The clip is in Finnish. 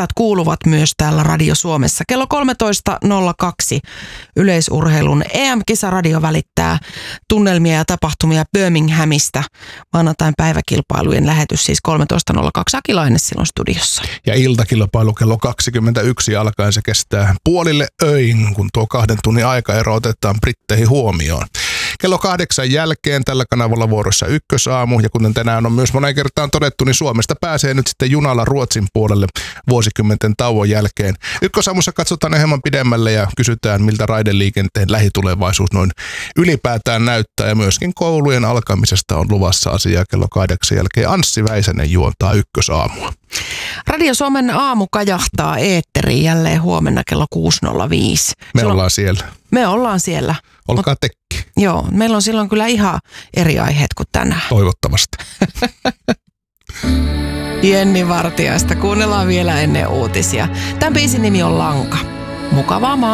kisat kuuluvat myös täällä Radio Suomessa. Kello 13.02 yleisurheilun EM-kisaradio välittää tunnelmia ja tapahtumia Birminghamista. Maanantain päiväkilpailujen lähetys siis 13.02. Aki Laine silloin studiossa. Ja iltakilpailu kello 21 alkaen se kestää puolille öin, kun tuo 2 tunnin aikaero otetaan britteihin huomioon. Kello 8 jälkeen tällä kanavalla vuorossa Ykkösaamu, ja kuten tänään on myös monen kertaan todettu, niin Suomesta pääsee nyt sitten junalla Ruotsin puolelle vuosikymmenten tauon jälkeen. Ykkösaamussa katsotaan hieman pidemmälle ja kysytään, miltä raideliikenteen lähitulevaisuus noin ylipäätään näyttää, ja myöskin koulujen alkamisesta on luvassa asiaa kello 8 jälkeen. Anssi Väisänen juontaa Ykkösaamua. Radio Suomen aamu kajahtaa eetteriin jälleen huomenna kello 6.05. Me ollaan siellä. Me ollaan siellä. Olkaa tekki. Joo, meillä on silloin kyllä ihan eri aiheet kuin tänään. Toivottavasti. Jenni Vartiaista kuunnellaan vielä ennen uutisia. Tämän biisin nimi on Lanka. Mukavaa